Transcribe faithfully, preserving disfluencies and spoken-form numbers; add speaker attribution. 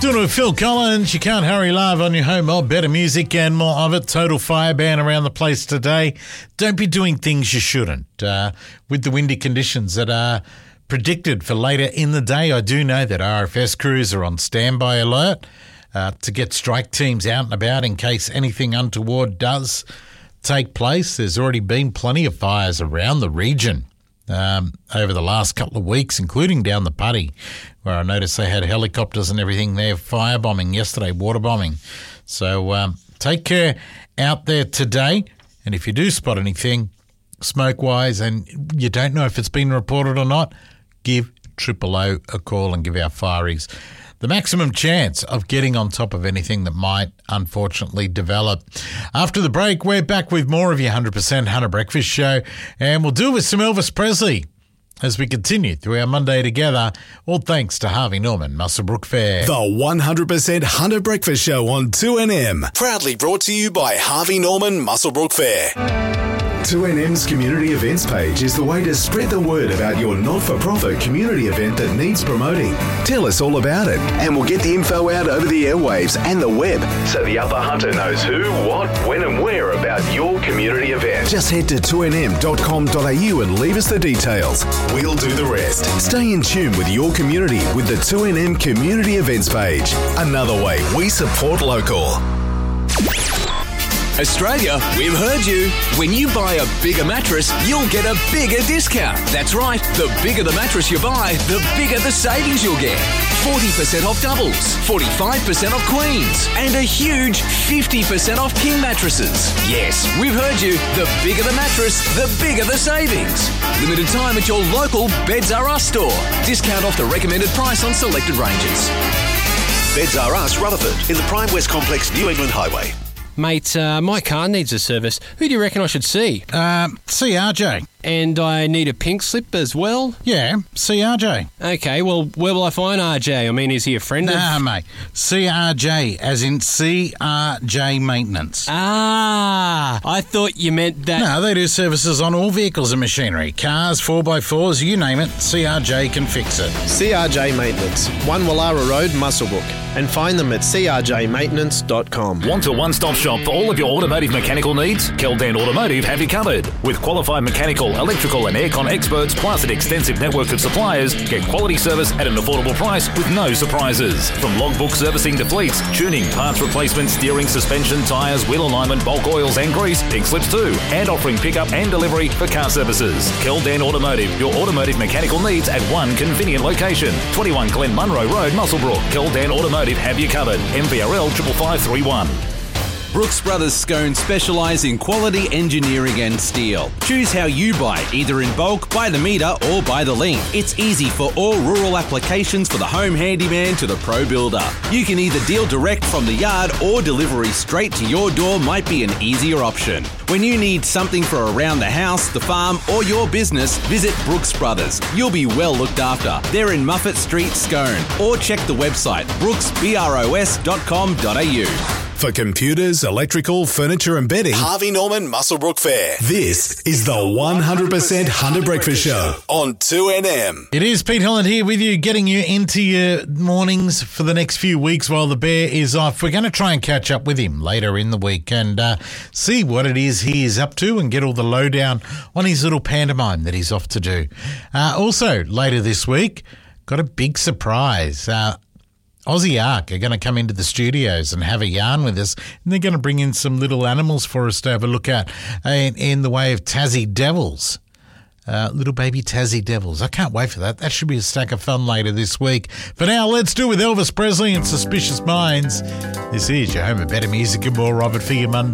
Speaker 1: Doing it with Phil Collins. You can't hurry live on your home mob. Better music and more of it. Total fire ban around the place today. Don't be doing things you shouldn't. Uh, with the windy conditions that are predicted for later in the day, I do know that R F S crews are on standby alert uh, to get strike teams out and about in case anything untoward does take place. There's already been plenty of fires around the region um, over the last couple of weeks, including down the Putty, where I noticed they had helicopters and everything there, firebombing yesterday, water bombing. So um, take care out there today. And if you do spot anything smoke-wise and you don't know if it's been reported or not, give Triple O a call and give our fireys the maximum chance of getting on top of anything that might unfortunately develop. After the break, we're back with more of your one hundred percent Hunter Breakfast Show, and we'll do it with some Elvis Presley as we continue through our Monday together, all thanks to Harvey Norman Muswellbrook Fair.
Speaker 2: The one hundred percent Hunter Breakfast Show on two N M. Proudly brought to you by Harvey Norman Muswellbrook Fair. two N M's community events page is the way to spread the word about your not-for-profit community event that needs promoting. Tell us all about it, and we'll get the info out over the airwaves and the web, so the Upper Hunter knows who, what, when and where about your community event. Just head to two N M dot com dot a u and leave us the details. We'll do the rest. Stay in tune with your community with the two N M community events page. Another way we support local.
Speaker 3: Australia, we've heard you. When you buy a bigger mattress, you'll get a bigger discount. That's right. The bigger the mattress you buy, the bigger the savings you'll get. forty percent off doubles, forty-five percent off queens, and a huge fifty percent off king mattresses. Yes, we've heard you. The bigger the mattress, the bigger the savings. Limited time at your local Beds R Us store. Discount off the recommended price on selected ranges.
Speaker 4: Beds R Us, Rutherford, in the Prime West Complex, New England Highway.
Speaker 5: Mate, uh, my car needs a service. Who do you reckon I should see?
Speaker 1: Um, see R J.
Speaker 5: And I need a pink slip as well?
Speaker 1: Yeah, see R J.
Speaker 5: Okay, well, where will I find R J? I mean, is he a friend
Speaker 1: nah,
Speaker 5: of...
Speaker 1: Nah, mate. C R J, as in C R J Maintenance.
Speaker 5: Ah, I thought you meant that...
Speaker 1: No, they do services on all vehicles and machinery. Cars, four by fours, you name it, C R J can fix it.
Speaker 6: C R J Maintenance, one Wallara Road, Muswellbrook. And find them at c r j maintenance dot com.
Speaker 7: Want a one-stop shop for all of your automotive mechanical needs? Keldan Automotive have you covered. With qualified mechanical, electrical and aircon experts plus an extensive network of suppliers, get quality service at an affordable price with no surprises. From logbook servicing to fleets, tuning, parts replacement, steering, suspension, tyres, wheel alignment, bulk oils and grease, pink slips too, and offering pickup and delivery for car services. Keldan Automotive, your automotive mechanical needs at one convenient location. twenty-one Glen Munro Road, Muswellbrook. Keldan Automotive have you covered. M V R L five five three one.
Speaker 8: Brooks Brothers Scone specialise in quality engineering and steel. Choose how you buy, either in bulk, by the metre or by the link. It's easy for all rural applications, for the home handyman to the pro builder. You can either deal direct from the yard or delivery straight to your door might be an easier option. When you need something for around the house, the farm or your business, visit Brooks Brothers. You'll be well looked after. They're in Muffet Street, Scone. Or check the website brooks bros dot com dot a u.
Speaker 2: For computers, electrical, furniture and bedding, Harvey Norman Muswellbrook Fair. This is the one hundred percent Hunter Breakfast Show on two N M.
Speaker 1: It is Pete Holland here with you, getting you into your mornings for the next few weeks while the Bear is off. We're going to try and catch up with him later in the week and uh, see what it is he is up to and get all the lowdown on his little pantomime that he's off to do. Uh, also, later this week, got a big surprise. Uh, Aussie Ark are going to come into the studios and have a yarn with us, and they're going to bring in some little animals for us to have a look at in, in the way of Tassie Devils. Uh, little baby Tassie Devils. I can't wait for that. That should be a stack of fun later this week. For now, let's do it with Elvis Presley and Suspicious Minds. This is your home of better music and more Robert for your Monday.